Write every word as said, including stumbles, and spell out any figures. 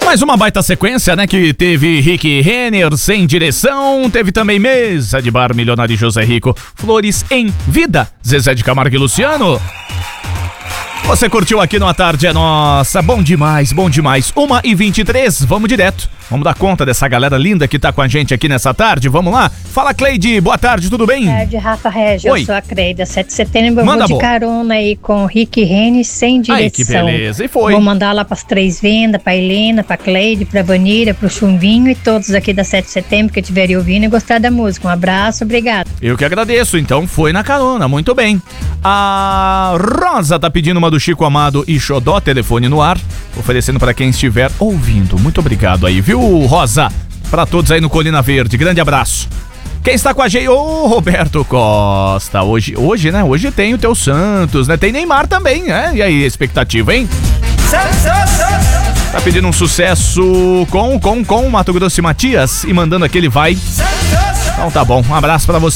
Mais uma baita sequência, né? Que teve Rick Renner, Sem Direção. Teve também Mesa de Bar, Milionário José Rico. Flores em Vida, Zezé de Camargo e Luciano. Você curtiu aqui no A Tarde é Nossa. Bom demais, bom demais. uma e vinte e três, vamos direto. Vamos dar conta dessa galera linda que tá com a gente aqui nessa tarde. Vamos lá? Fala, Cleide. Boa tarde, tudo bem? Boa tarde, Rafa Regis. Oi. Eu sou a Cleide. sete de setembro eu Manda vou de boa. carona aí com Rick Renner, Sem Direção. Ai, que beleza. E foi. Vou mandar lá pras três vendas, pra Helena, pra Cleide, pra Vanira, pro Chumbinho e todos aqui da sete de setembro que estiverem ouvindo e gostar da música. Um abraço, obrigado. Eu que agradeço, então foi na carona, muito bem. A Rosa tá pedindo uma do Chico Amado e Xodó, telefone no ar, oferecendo pra quem estiver ouvindo. Muito obrigado aí, viu, Rosa? Pra todos aí no Colina Verde, grande abraço. Quem está com a gente? Ô, Roberto Costa, hoje, hoje, né, hoje tem o teu Santos, né, tem Neymar também, né, e aí, expectativa, hein? Tá pedindo um sucesso com, com, com Mato Grosso e Matias e mandando aquele vai. Então tá bom, um abraço pra você.